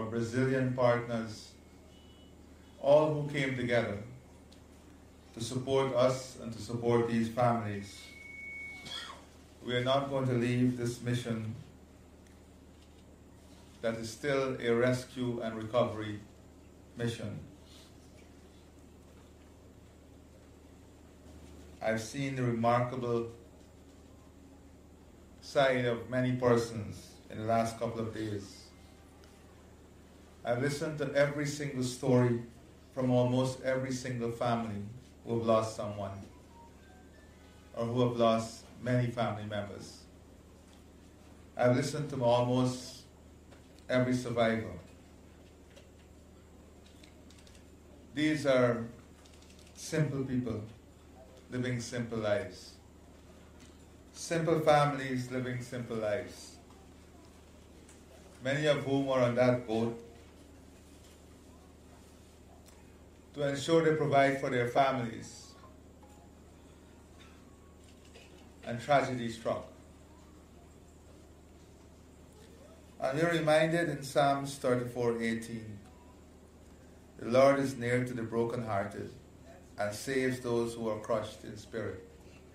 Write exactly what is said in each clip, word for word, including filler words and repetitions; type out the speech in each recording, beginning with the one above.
our Brazilian partners, all who came together to support us and to support these families. We are not going to leave this mission that is still a rescue and recovery mission. I've seen the remarkable side of many persons in the last couple of days. I've listened to every single story from almost every single family who have lost someone or who have lost many family members. I've listened to almost every survivor. These are simple people living simple lives. Simple families living simple lives. Many of whom are on that boat to ensure they provide for their families. And tragedy struck. And we're reminded in Psalms thirty-four eighteen, the Lord is near to the brokenhearted and saves those who are crushed in spirit.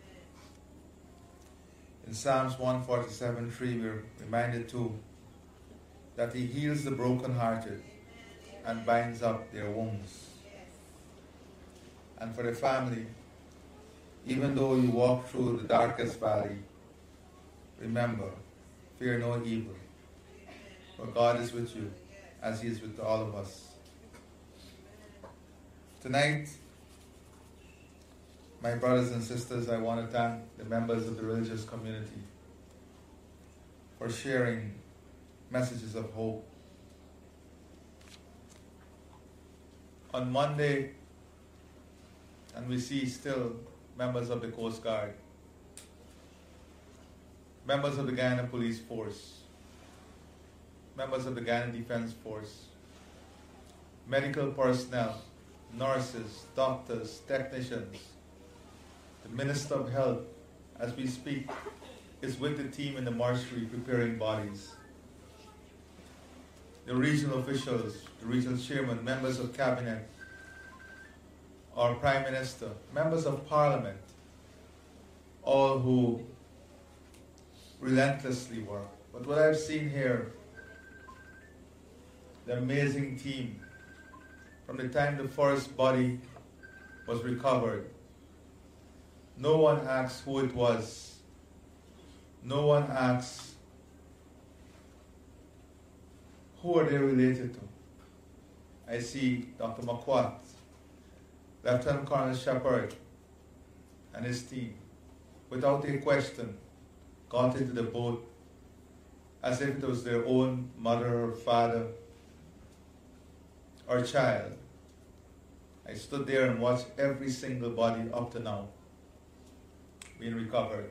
In Psalms one forty-seven three, we're reminded too that He heals the brokenhearted and binds up their wounds. And for the family, even though you walk through the darkest valley, remember, fear no evil, for God is with you, as He is with all of us. Tonight, my brothers and sisters, I want to thank the members of the religious community for sharing messages of hope. On Monday, and we see still members of the Coast Guard, members of the Guyana Police Force, members of the Guyana Defense Force, medical personnel, nurses, doctors, technicians, the Minister of Health, as we speak, is with the team in the mortuary preparing bodies. The regional officials, the regional chairman, members of cabinet, our Prime Minister, members of Parliament, all who relentlessly work. But what I've seen here, the amazing team, from the time the first body was recovered, no one asks who it was. No one asks who are they related to. I see Doctor Makwat, Lieutenant Colonel Shepard, and his team, without a question, got into the boat as if it was their own mother or father or child. I stood there and watched every single body up to now being recovered.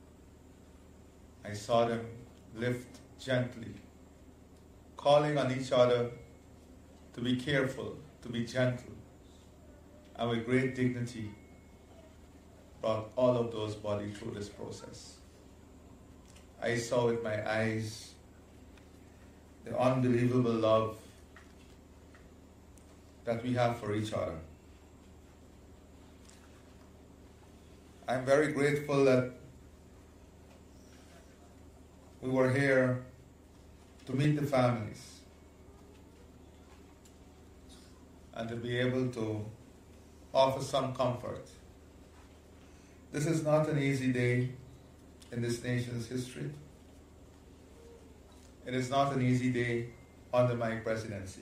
I saw them lift gently, calling on each other to be careful, to be gentle, and with great dignity brought all of those bodies through this process. I saw with my eyes the unbelievable love that we have for each other. I'm very grateful that we were here to meet the families and to be able to offer some comfort. This is not an easy day in this nation's history. It is not an easy day under my presidency.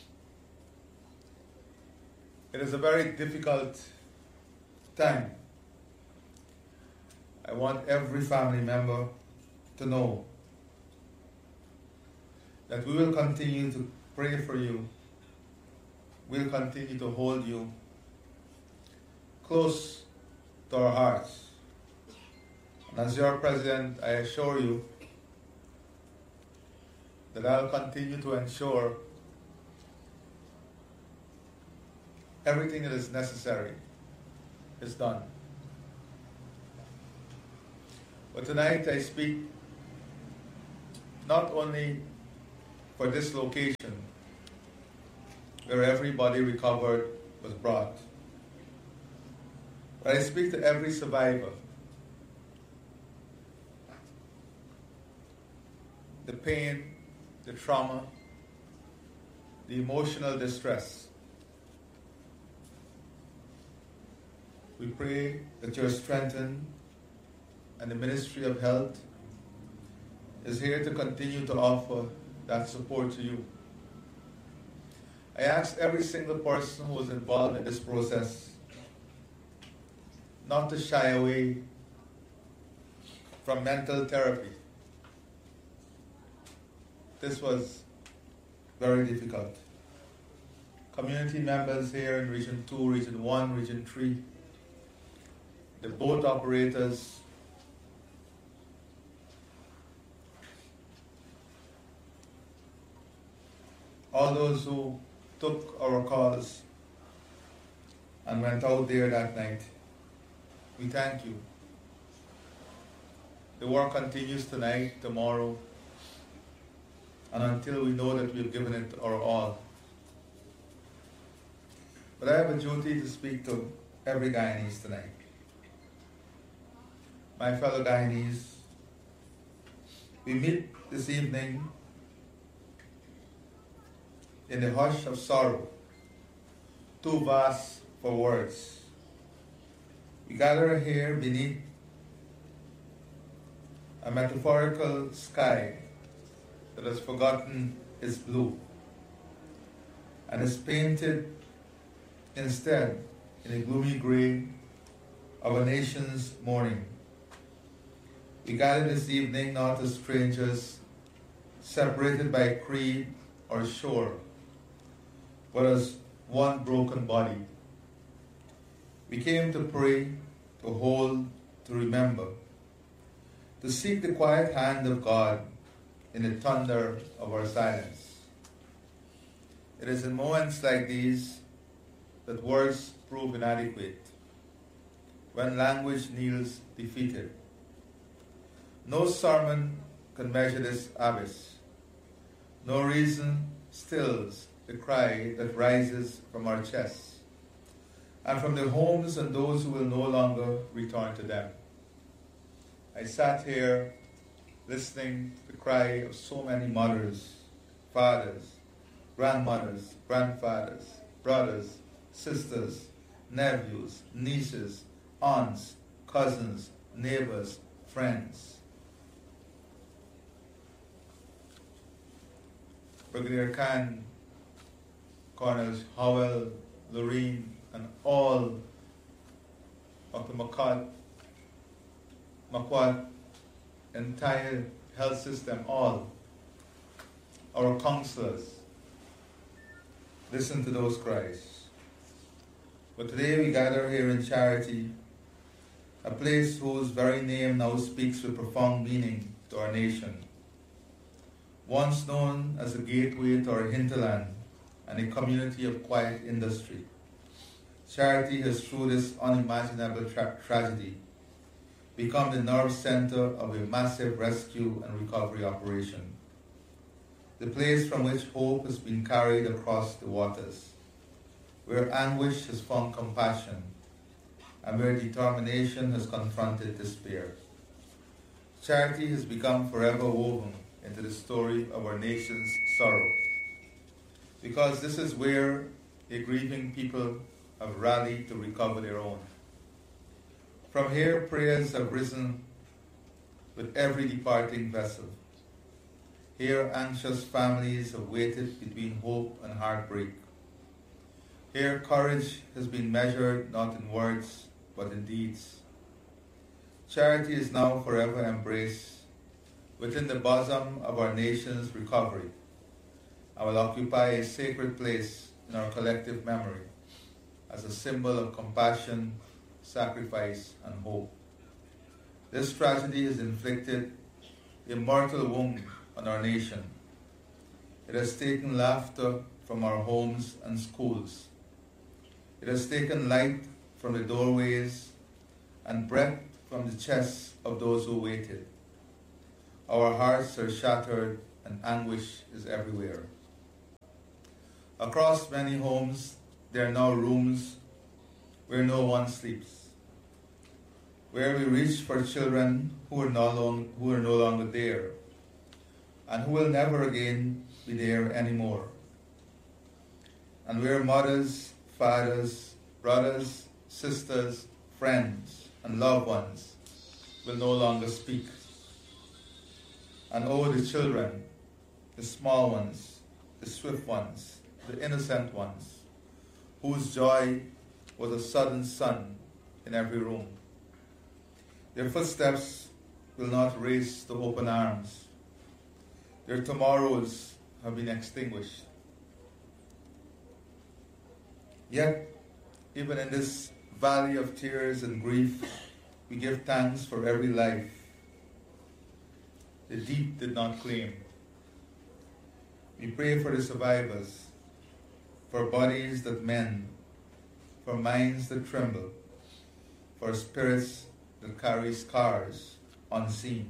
It is a very difficult time. I want every family member to know that we will continue to pray for you. We'll continue to hold you close to our hearts. And as your president, I assure you that I'll continue to ensure everything that is necessary is done. But tonight I speak not only for this location where everybody recovered was brought. But I speak to every survivor. The pain, the trauma, the emotional distress. We pray that you're strengthened, and the Ministry of Health is here to continue to offer that support to you. I ask every single person who is involved in this process not to shy away from mental therapy. This was very difficult. Community members here in Region two, Region one, Region three, the boat operators, all those who took our calls and went out there that night, we thank you. The work continues tonight, tomorrow, and until we know that we've given it our all. But I have a duty to speak to every Guyanese tonight. My fellow Guyanese, we meet this evening in the hush of sorrow, too vast for words. We gather here beneath a metaphorical sky that has forgotten its blue and is painted instead in a gloomy gray of a nation's mourning. We gather this evening not as strangers separated by creed or shore, but as one broken body. We came to pray, to hold, to remember, to seek the quiet hand of God in the thunder of our silence. It is in moments like these that words prove inadequate, when language kneels defeated. No sermon can measure this abyss. No reason stills the cry that rises from our chests, and from the homes and those who will no longer return to them. I sat here listening to the cry of so many mothers, fathers, grandmothers, grandfathers, brothers, sisters, nephews, nieces, aunts, cousins, neighbors, friends. Brigadier Khan, Colonels Howell, Lorene, and all of the Makot, Makwat, entire health system, all our counselors, listen to those cries. But today we gather here in Charity, a place whose very name now speaks with profound meaning to our nation. Once known as a gateway to our hinterland and a community of quiet industry, Charity has, through this unimaginable tra- tragedy, become the nerve center of a massive rescue and recovery operation. The place from which hope has been carried across the waters, where anguish has found compassion, and where determination has confronted despair. Charity has become forever woven into the story of our nation's sorrow, because this is where a grieving people have rallied to recover their own. From here, prayers have risen with every departing vessel. Here, anxious families have waited between hope and heartbreak. Here, courage has been measured not in words, but in deeds. Charity is now forever embraced within the bosom of our nation's recovery, and will occupy a sacred place in our collective memory as a symbol of compassion, sacrifice, and hope. This tragedy has inflicted a mortal wound on our nation. It has taken laughter from our homes and schools. It has taken light from the doorways and breath from the chests of those who waited. Our hearts are shattered and anguish is everywhere. Across many homes, there are now rooms where no one sleeps, where we reach for children who are no, long, who are no longer there, and who will never again be there anymore, and where mothers, fathers, brothers, sisters, friends, and loved ones will no longer speak. And oh, the children, the small ones, the swift ones, the innocent ones, whose joy was a sudden sun in every room. Their footsteps will not race to open arms. Their tomorrows have been extinguished. Yet, even in this valley of tears and grief, we give thanks for every life the deep did not claim. We pray for the survivors, for bodies that mend, for minds that tremble, for spirits that carry scars unseen.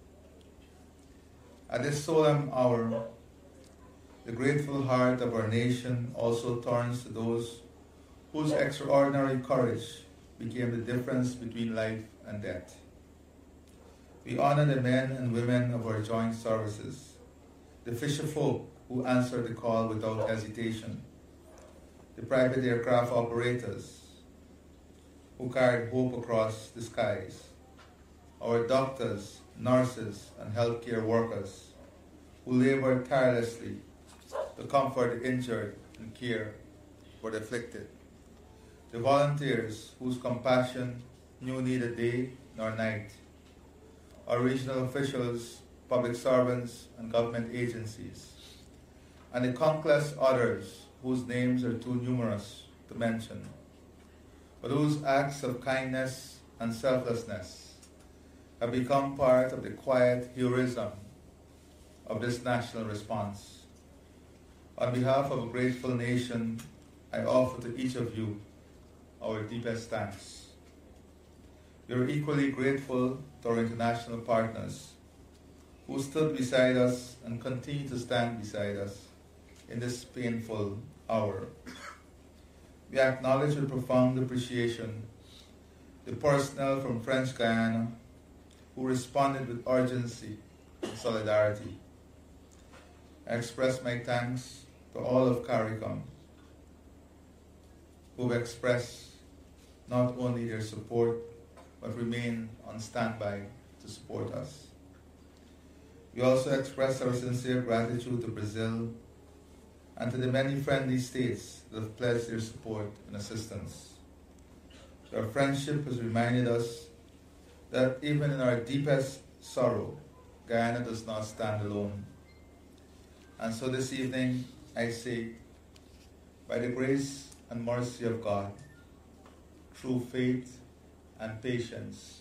At this solemn hour, the grateful heart of our nation also turns to those whose extraordinary courage became the difference between life and death. We honor the men and women of our joint services, the fisher folk who answered the call without hesitation, the private aircraft operators who carried hope across the skies, our doctors, nurses, and healthcare workers who labored tirelessly to comfort the injured and care for the afflicted, the volunteers whose compassion knew neither day nor night, our regional officials, public servants, and government agencies, and the countless others whose names are too numerous to mention, but whose acts of kindness and selflessness have become part of the quiet heroism of this national response. On behalf of a grateful nation, I offer to each of you our deepest thanks. We are equally grateful to our international partners who stood beside us and continue to stand beside us in this painful hour. We acknowledge with profound appreciation the personnel from French Guiana who responded with urgency and solidarity. I express my thanks to all of CARICOM who have expressed not only their support but remain on standby to support us. We also express our sincere gratitude to Brazil and to the many friendly states that have pledged their support and assistance. Our friendship has reminded us that even in our deepest sorrow, Guyana does not stand alone. And so this evening, I say, by the grace and mercy of God, through faith and patience,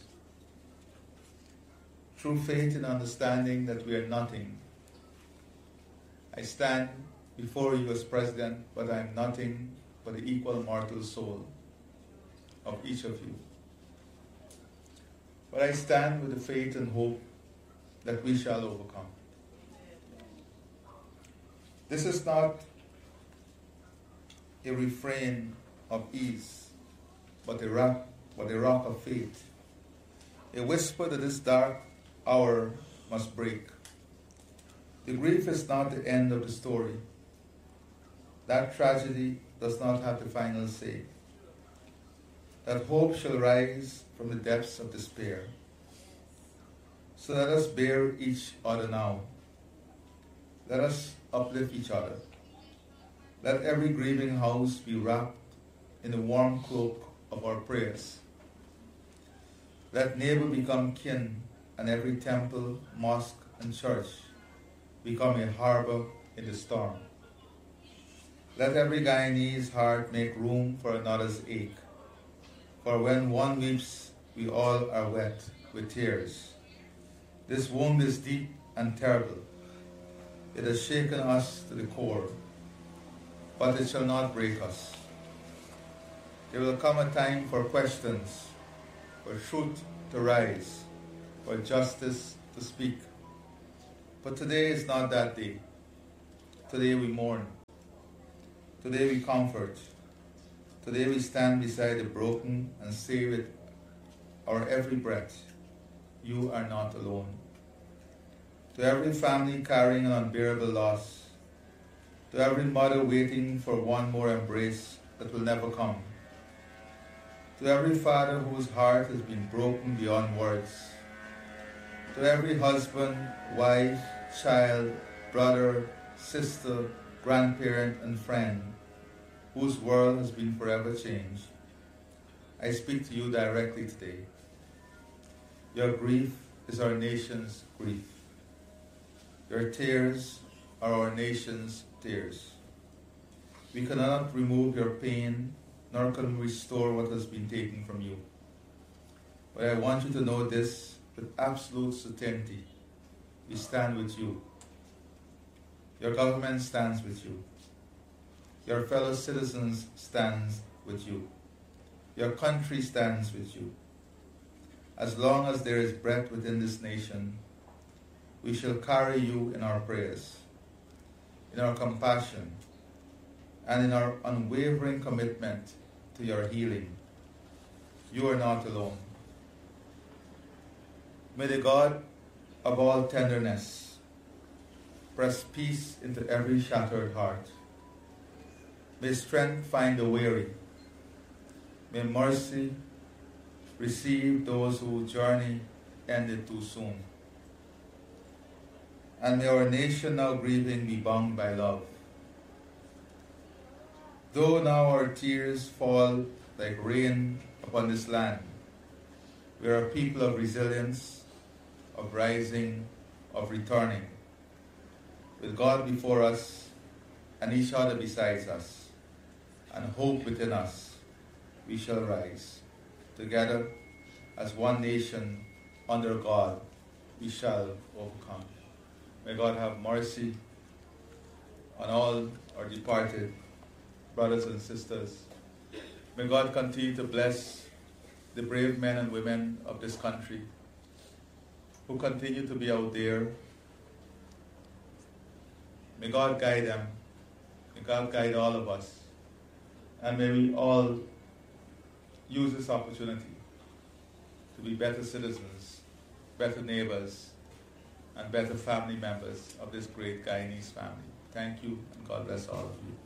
through faith and understanding that we are nothing, I stand before you as President, but I am nothing but the equal mortal soul of each of you. But I stand with the faith and hope that we shall overcome. This is not a refrain of ease, but a rock, but a rock of faith, a whisper that this dark hour must break. The grief is not the end of the story. That tragedy does not have the final say. That hope shall rise from the depths of despair. So let us bear each other now. Let us uplift each other. Let every grieving house be wrapped in the warm cloak of our prayers. Let neighbor become kin, and every temple, mosque, and church become a harbor in the storm. Let every Guyanese heart make room for another's ache. For when one weeps, we all are wet with tears. This wound is deep and terrible. It has shaken us to the core, but it shall not break us. There will come a time for questions, for truth to rise, for justice to speak, But today is not that day. Today we mourn. Today we comfort. Today we stand beside the broken and say with our every breath, you are not alone. To every family carrying an unbearable loss, to every mother waiting for one more embrace that will never come, to every father whose heart has been broken beyond words, to every husband, wife, child, brother, sister, grandparent, and friend whose world has been forever changed, I speak to you directly today. Your grief is our nation's grief. Your tears are our nation's tears. We cannot remove your pain, nor can we restore what has been taken from you. But I want you to know this with absolute certainty. We stand with you. Your government stands with you. Your fellow citizens stands with you. Your country stands with you. As long as there is breath within this nation, we shall carry you in our prayers, in our compassion, and in our unwavering commitment to your healing. You are not alone. May the God of all tenderness press peace into every shattered heart. May strength find the weary. May mercy receive those whose journey ended too soon. And may our nation now grieving be bound by love. Though now our tears fall like rain upon this land, we are a people of resilience, of rising, of returning. With God before us and each other beside us, and hope within us, we shall rise. Together, as one nation under God, we shall overcome. May God have mercy on all our departed brothers and sisters. May God continue to bless the brave men and women of this country who continue to be out there. May God guide them. May God guide all of us. And may we all use this opportunity to be better citizens, better neighbors, and better family members of this great Guyanese family. Thank you, and God bless all of you.